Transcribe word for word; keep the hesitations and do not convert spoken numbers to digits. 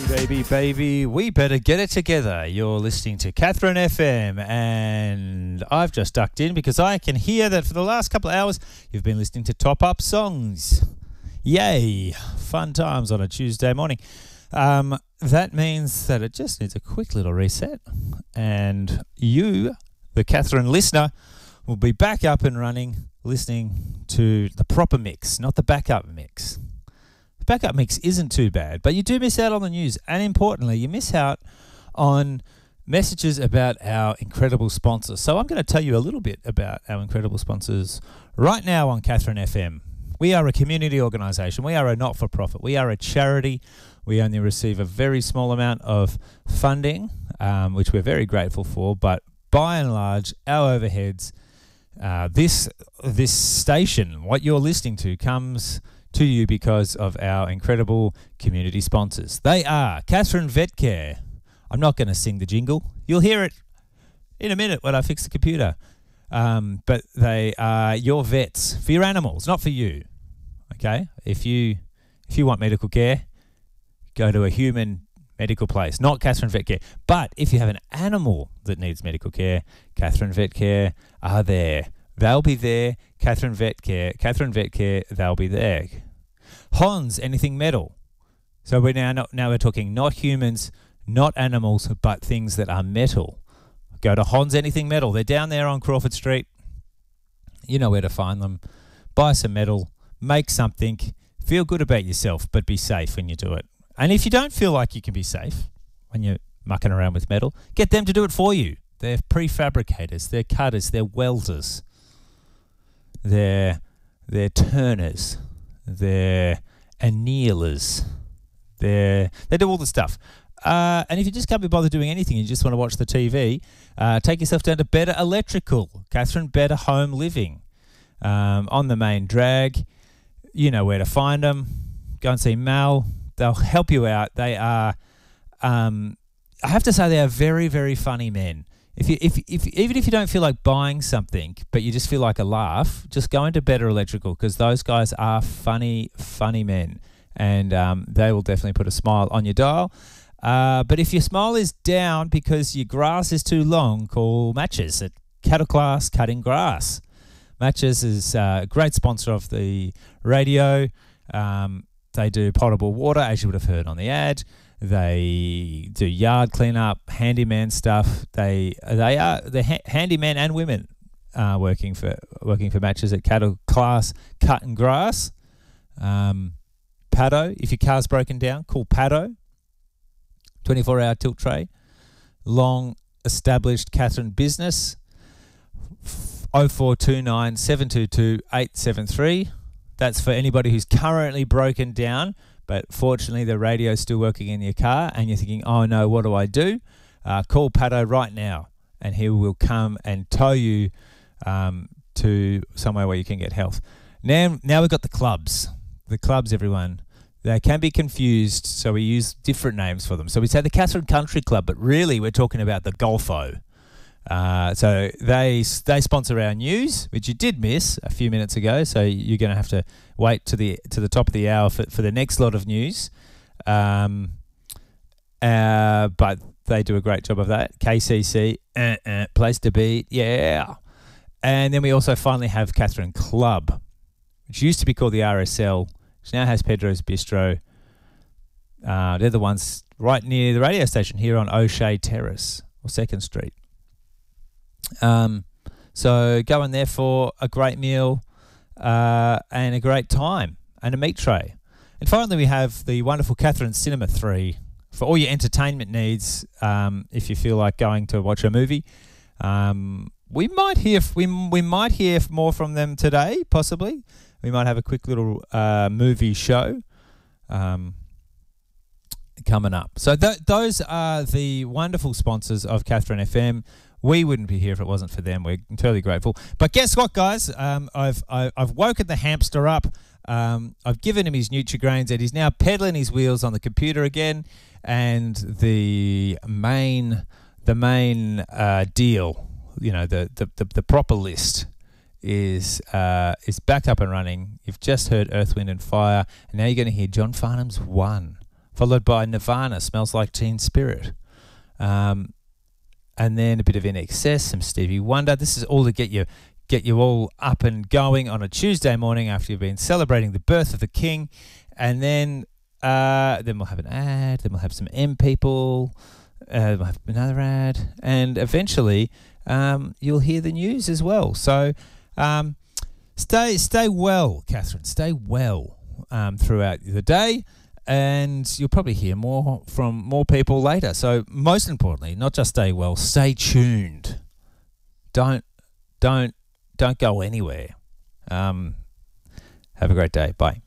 Baby, baby, we better get it together. You're listening to Catherine F M, and I've just ducked in because I can hear that for the last couple of hours you've been listening to Top Up Songs. Yay! Fun times on a Tuesday morning. Um, that means that it just needs a quick little reset, and you, the Catherine listener, will be back up and running listening to the proper mix, not the backup mix. Backup mix isn't too bad, but you do miss out on the news, and importantly, you miss out on messages about our incredible sponsors. So I'm going to tell you a little bit about our incredible sponsors right now on Catherine F M. We are a community organisation. We are a not-for-profit. We are a charity. We only receive a very small amount of funding, um, which we're very grateful for, but by and large, our overheads, uh, this this station, what you're listening to, comes to you because of our incredible community sponsors. They are Catherine Vet Care. I'm not going to sing the jingle. You'll hear it in a minute when I fix the computer. Um, but they are your vets for your animals, not for you. Okay? If you if you want medical care, go to a human medical place, not Catherine Vet Care. But if you have an animal that needs medical care, Catherine Vet Care are there. They'll be there. Catherine Vet Care, Catherine Vet Care, they'll be there. Hans, anything metal. So we're now not, now we're talking not humans, not animals, but things that are metal. Go to Hans Anything Metal. They're down there on Crawford Street. You know where to find them. Buy some metal, make something, feel good about yourself, but be safe when you do it. And if you don't feel like you can be safe when you're mucking around with metal, get them to do it for you. They're prefabricators, they're cutters, they're welders, they're, they're turners, they're annealers, they're, they do all the stuff. Uh, and if you just can't be bothered doing anything, you just want to watch the T V, uh, take yourself down to Better Electrical, Catherine Better Home Living, um, on the main drag. You know where to find them. Go and see Mal. They'll help you out. They are, um, I have to say, they are very, very funny men. If you, if, if, even if you don't feel like buying something, but you just feel like a laugh, just go into Better Electrical, because those guys are funny, funny men, and um, they will definitely put a smile on your dial. Uh, but if your smile is down because your grass is too long, call Matches at Cattle Class Cutting Grass. Matches is uh, a great sponsor of the radio. Um, they do potable water, as you would have heard on the ad. They do yard cleanup, handyman stuff. They they are the ha- handyman and women uh, working for working for Matches at Cattle Class Cutting Grass. Um, Paddo, if your car's broken down, call Paddo. twenty-four hour tilt tray, long established Catherine business, oh four two nine, seven two two, eight seven three. That's for anybody who's currently broken down, but fortunately the radio's still working in your car and you're thinking, oh no, what do I do? Uh, call Paddo right now and he will come and tow you um, to somewhere where you can get health. Now, now we've got the clubs. The clubs, everyone. They can be confused, so we use different names for them. So we say the Catherine Country Club, but really we're talking about the Golfo. Uh, so they they sponsor our news, which you did miss a few minutes ago. So you're going to have to wait to the to the top of the hour for, for the next lot of news. Um, uh, but they do a great job of that. K C C, uh, uh, place to be, yeah. And then we also finally have Catherine Club, which used to be called the R S L. Which now has Pedro's Bistro. Uh, they're the ones right near the radio station here on O'Shea Terrace or second Street. Um, so go in there for a great meal uh, and a great time and a meat tray. And finally, we have the wonderful Catherine Cinema three for all your entertainment needs. Um, if you feel like going to watch a movie, um, we might hear we we might hear more from them today, possibly. We might have a quick little uh, movie show um, coming up. So th- those are the wonderful sponsors of Catherine F M. We wouldn't be here if it wasn't for them. We're totally grateful. But guess what, guys? Um, I've I, I've woken the hamster up. Um, I've given him his Nutri-Grains and he's now pedaling his wheels on the computer again. And the main the main uh, deal, you know, the the, the, the proper list is uh, is back up and running. You've just heard Earth, Wind and Fire, and now you're going to hear John Farnham's One. followed by Nirvana, Smells Like Teen Spirit. Um, and then a bit of In Excess, some Stevie Wonder. This is all to get you get you all up and going on a Tuesday morning after you've been celebrating the birth of the King. And then uh, then we'll have an ad, then we'll have some M People, uh, we'll have another ad, and eventually um, you'll hear the news as well. So um, stay stay well, Catherine, stay well um, throughout the day. And you'll probably hear more from more people later. So most importantly, not just stay well, stay tuned. Don't, don't, don't go anywhere. Um, have a great day. Bye.